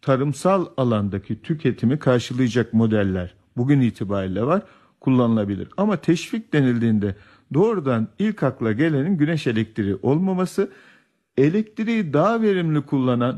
tarımsal alandaki tüketimi karşılayacak modeller bugün itibariyle var, kullanılabilir. Ama teşvik denildiğinde doğrudan ilk akla gelenin güneş elektriği olmaması, elektriği daha verimli kullanan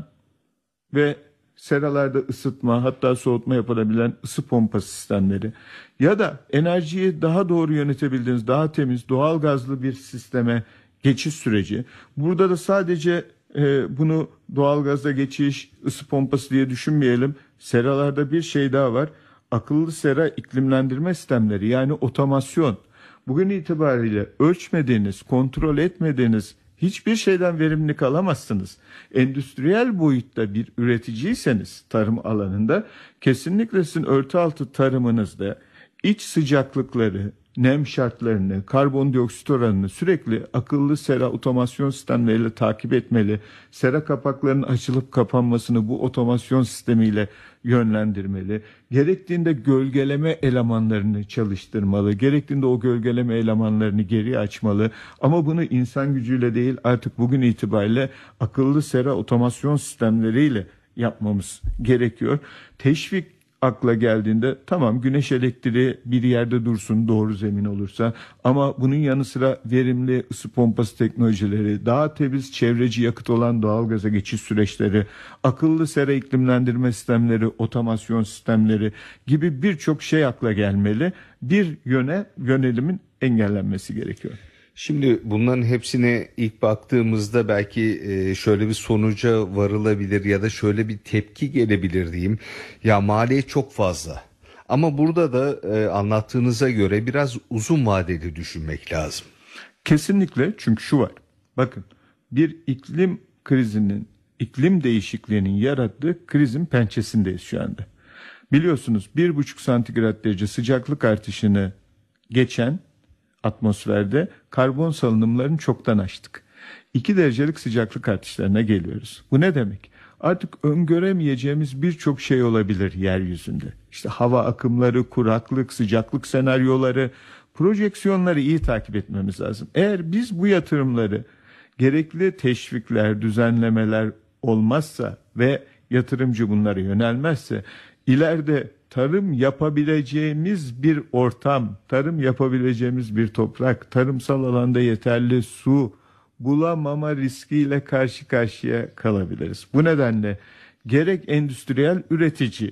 ve seralarda ısıtma, hatta soğutma yapılabilen ısı pompa sistemleri ya da enerjiyi daha doğru yönetebildiğiniz, daha temiz, doğal gazlı bir sisteme geçiş süreci. Burada da sadece bunu doğal gaza geçiş, ısı pompası diye düşünmeyelim. Seralarda bir şey daha var. Akıllı sera iklimlendirme sistemleri, yani otomasyon. Bugün itibariyle ölçmediğiniz, kontrol etmediğiniz hiçbir şeyden verimlilik alamazsınız. Endüstriyel boyutta bir üreticiyseniz tarım alanında kesinlikle sizin örtü altı tarımınızda iç sıcaklıkları, nem şartlarını, karbondioksit oranını sürekli akıllı sera otomasyon sistemleriyle takip etmeli. Sera kapaklarının açılıp kapanmasını bu otomasyon sistemiyle yönlendirmeli. Gerektiğinde gölgeleme elemanlarını çalıştırmalı. Gerektiğinde o gölgeleme elemanlarını geri açmalı. Ama bunu insan gücüyle değil, artık bugün itibariyle akıllı sera otomasyon sistemleriyle yapmamız gerekiyor. Teşvik akla geldiğinde tamam, güneş elektriği bir yerde dursun doğru zemin olursa, ama bunun yanı sıra verimli ısı pompası teknolojileri, daha temiz çevreci yakıt olan doğalgaza geçiş süreçleri, akıllı sera iklimlendirme sistemleri, otomasyon sistemleri gibi birçok şey akla gelmeli. Bir yönelimin engellenmesi gerekiyor. Şimdi bunların hepsine ilk baktığımızda belki şöyle bir sonuca varılabilir ya da şöyle bir tepki gelebilir diyeyim. Ya maliyet çok fazla. Ama burada da anlattığınıza göre biraz uzun vadeli düşünmek lazım. Kesinlikle, çünkü şu var. Bakın, bir iklim krizinin, iklim değişikliğinin yarattığı krizin pençesindeyiz şu anda. Biliyorsunuz 1,5 santigrat derece sıcaklık artışını geçen atmosferde karbon salınımlarını çoktan aştık. 2 derecelik sıcaklık artışlarına geliyoruz. Bu ne demek? Artık öngöremeyeceğimiz birçok şey olabilir yeryüzünde. İşte hava akımları, kuraklık, sıcaklık senaryoları, projeksiyonları iyi takip etmemiz lazım. Eğer biz bu yatırımları, gerekli teşvikler, düzenlemeler olmazsa ve yatırımcı bunlara yönelmezse, ileride tarım yapabileceğimiz bir ortam, tarım yapabileceğimiz bir toprak, tarımsal alanda yeterli su bulamama riskiyle karşı karşıya kalabiliriz. Bu nedenle gerek endüstriyel üretici,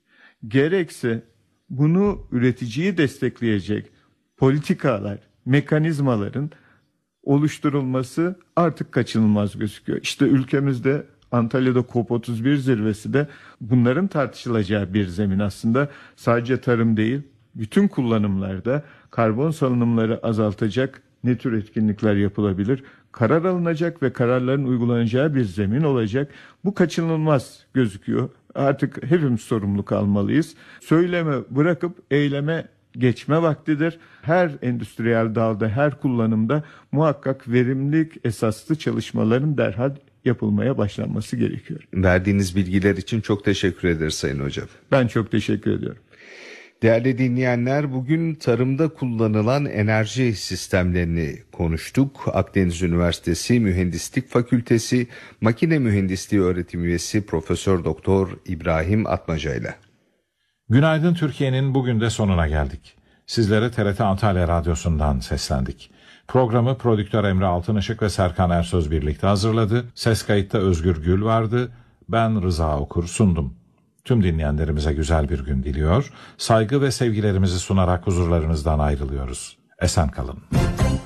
gerekse bunu üreticiyi destekleyecek politikalar, mekanizmaların oluşturulması artık kaçınılmaz gözüküyor. İşte ülkemizde Antalya'da COP31 zirvesi de bunların tartışılacağı bir zemin aslında. Sadece tarım değil, bütün kullanımlarda karbon salınımları azaltacak ne tür etkinlikler yapılabilir? Karar alınacak ve kararların uygulanacağı bir zemin olacak. Bu kaçınılmaz gözüküyor. Artık hepimiz sorumluluk almalıyız. Söyleme bırakıp eyleme geçme vaktidir. Her endüstriyel dalda, her kullanımda muhakkak verimlilik esaslı çalışmaların derhal yapılmaya başlanması gerekiyor. Verdiğiniz bilgiler için çok teşekkür ederiz Sayın Hocam. Ben çok teşekkür ediyorum. Değerli dinleyenler, bugün tarımda kullanılan enerji sistemlerini konuştuk. Akdeniz Üniversitesi Mühendislik Fakültesi Makine Mühendisliği Öğretim Üyesi Profesör Doktor İbrahim Atmaca ile. Günaydın Türkiye'nin bugün de sonuna geldik. Sizlere TRT Antalya Radyosu'ndan seslendik. Programı prodüktör Emre Altınışık ve Serkan Ersöz birlikte hazırladı. Ses kayıtta Özgür Gül vardı. Ben Rıza Okur sundum. Tüm dinleyenlerimize güzel bir gün diliyor. Saygı ve sevgilerimizi sunarak huzurlarınızdan ayrılıyoruz. Esen kalın.